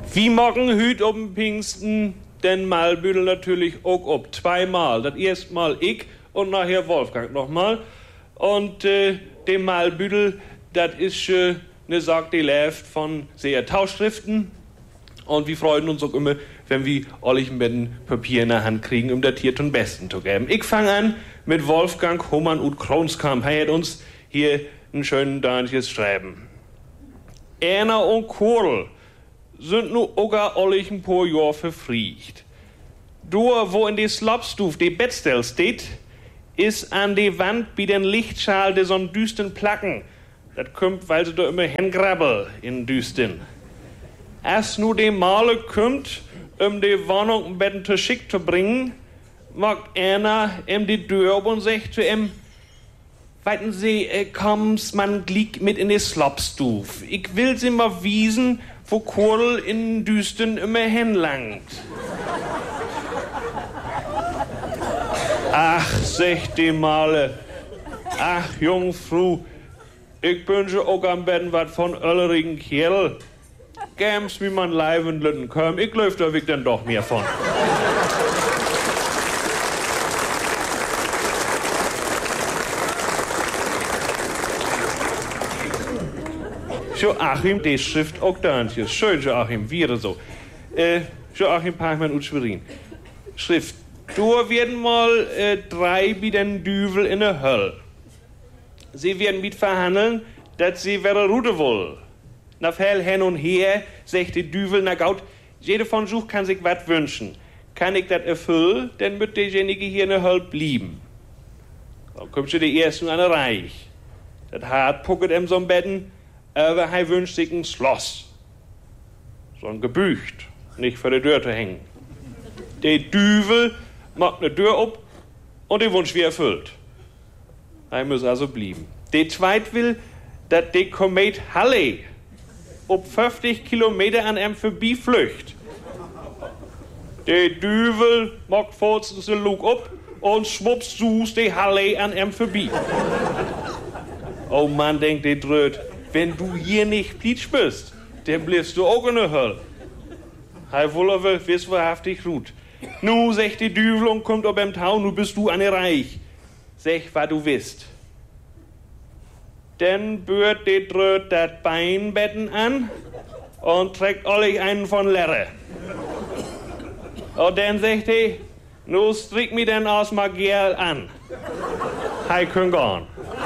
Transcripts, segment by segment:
Wie morgen hüt um Pfingsten den Malbüdel natürlich auch ob. Zweimal. Das erste Mal ich und nachher Wolfgang nochmal. Und dem Malbüdel, das ist eine Sache, die läuft von sehr Tauschschriften. Und wir freuen uns auch immer, wenn wir ollichen Betten Papier in der Hand kriegen, um das hier zum Besten zu geben. Ich fange an mit Wolfgang Hohmann und Kronskamp. Er hat uns hier einen schönen Daniels schreiben. Erna und Korl sind nu oga ollichen paar Jahr verfriecht. Du, wo in die Slopstuf die Bettstell steht, ist an die Wand wie den Lichtschal de so'n düsten Placken. Das kommt, weil sie da immer hingrabbel in düsten. Als nu die Male kommt, die Wohnung im Betten zu schick zu bringen, macht einer die Tür auf und sagt zu ihm, weiten Sie, komm's, man gliegt mit in die Slopstuf. Ich will Sie mal wiesen, wo Kurl in Düsten immer hinlangt. Ach, sagt die Male, ach, Jungfrau, ich wünsche auch am Betten was von öllerigen Kerl. Gäm's wie man leibenden kömm, ich läuft da weg dann doch mehr von. Joachim, die Schrift auch Dantjes. Schön, Joachim, wieder so. Joachim Pachmann und Schwerin. Schrift. Du werden mal 3 wie den Düvel in der Hölle. Sie werden mit verhandeln, dass sie wäre Rute wohl. Na Fell hin und her, sagt die Düvel, na Gaut, jede von Such kann sich was wünschen. Kann ich das erfüllen, dann wird derjenige hier in der Hölle blieben. Dann kommt schon die Ersten an der Reich. Das hart pucket ihm so ein Betten, aber er wünscht sich ein Schloss. So ein Gebücht, nicht vor der Tür zu hängen. Der Düvel macht eine Tür ab und den Wunsch wie erfüllt. Er muss also blieben. Der Zweit will, dass der Komet Halley ob 50 Kilometer an ihm vorbei flücht. Der Düvel macht fortens den Lug ab und schwupps sus die Halley an ihm vorbei. Oh Mann, denkt der Dröt, wenn du hier nicht Pietsch bist, dann bliebst du auch in der Hölle. Hei Wullerwe, wiss wahrhaftig gut. Nu, sagt die Düvel und kommt ob im Tau, nu bist du eine Reich. Sag, was du wisst. Dann bührt die Dröt dat Beinbetten an und trägt ollig einen von Lerre. Und dann sagt die, nu strick mi denn aus Magiel an. Hei könnt gehen.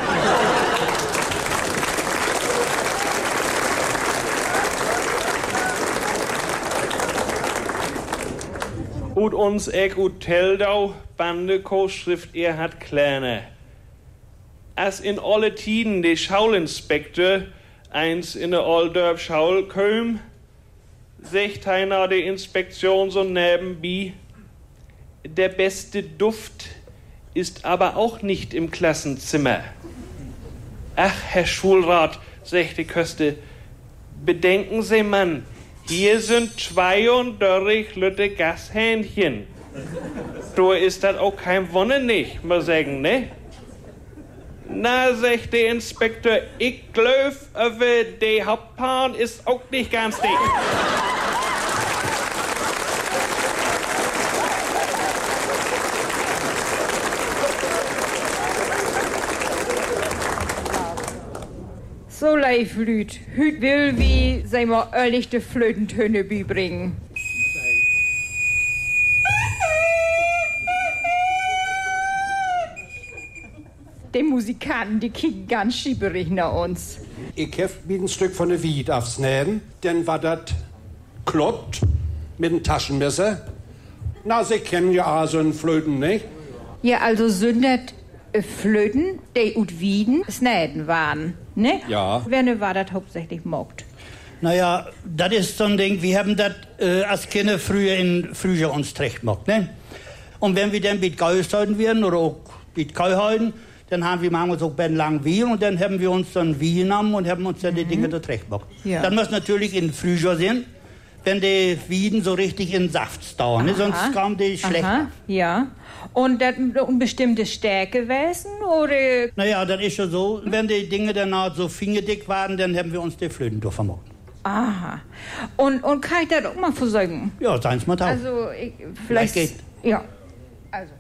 Und uns ek ut Teldau, Bandeko, Schrift Erhard Kleine. Als in alle Tiden der Schaulinspektor eins in der Oldorf Schaul köm, sagt einer der Inspektion so nebenbei, der beste Duft ist aber auch nicht im Klassenzimmer. Ach, Herr Schulrat, sagt die Köste, bedenken Sie, Mann, hier sind 32 Lütte Gashähnchen. Da ist das auch kein Wonne nicht, mal sagen, ne? Na, sagt der Inspektor, ich glaub, aber der Hauptplan ist auch nicht ganz dicht. So leif Lüt, hüt will wie, sei mal ehrlich de Flötentöne bibringen. Die Musikanten, die kicken ganz schieberig nach uns. Ich hef mir ein Stück von der Wied aufs Nähen, dann war das kloppt mit dem Taschenmesser. Na, Sie kennen ja auch so einen Flöten, nicht? Ja, also sündert Flöten, die ut Wieden, Snäden waren, ne? Ja. Wer war das hauptsächlich mogt? Naja, das ist so ein Ding, wir haben das als Kinder früher in Frühjahr uns recht gemacht, ne? Und wenn wir dann mit Geistern werden oder auch mit Keuhalten, dann haben wir manchmal so einen langen Wiel und dann haben wir uns dann Wiel genommen und haben uns dann die Dinge da recht gemacht. Ja. Dann muss natürlich in Frühjahr sein, wenn die Wieden so richtig in Saft dauern, ne? Sonst kam die schlecht. Aha. Ja. Und das eine bestimmte Stärke gewesen, oder? Naja, das ist ja so, wenn die Dinge danach so fingerdick waren, dann haben wir uns die Flöten durchvermocht. Aha. Und kann ich das auch mal versorgen? Ja, seien Sie mal da. Also, vielleicht geht. Ja, also.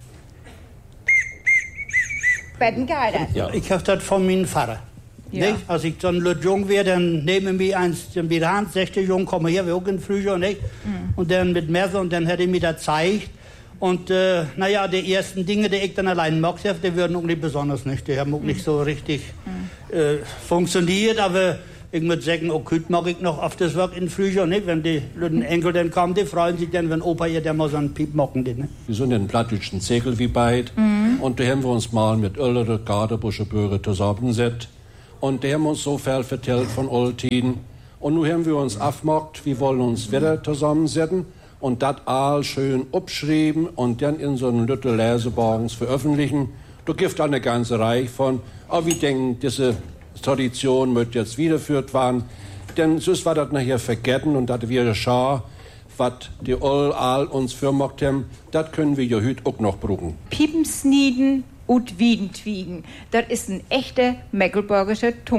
Betten geil. Ja, ich habe das von meinem Vater. Ja. Nicht? Als ich dann jung wäre, dann nehmen wir eins in die Hand, 60 Jungen kommen her, wir auch in Frühjahr, nicht? Und dann mit Messer und dann hat er mir das gezeigt. Und naja, die ersten Dinge, die ich dann allein gemacht habe, die würden auch nicht besonders nicht. Die haben auch nicht so richtig funktioniert, aber ich muss sagen, auch heute mache ich noch oft das Werk in Frühjahr, nicht? Wenn die kleinen Enkel dann kommen, die freuen sich dann, wenn Opa hier der mal so einen Piep machen. Ne? Wir sind in plattdeutschen Zegel wie beid. Und da haben wir uns mal mit älteren Gardebuschebürger zusammengesetzt. Und die haben uns so viel vertellt von Oltiden. Und nun haben wir uns aufgemacht, wir wollen uns wieder zusammensetzen und das all schön abschreiben und dann in so einem Lütte Leseborgens veröffentlichen. Da gibt es eine ganze Reihe von, aber wir denken, diese Tradition wird jetzt wiederführt werden. Denn sonst war das nachher vergessen und das wäre schade, was die all uns vermacht haben, das können wir ja heute auch noch brauchen. Piepensnieden und Wiedentwiegen. Das ist ein echter Mecklenburgischer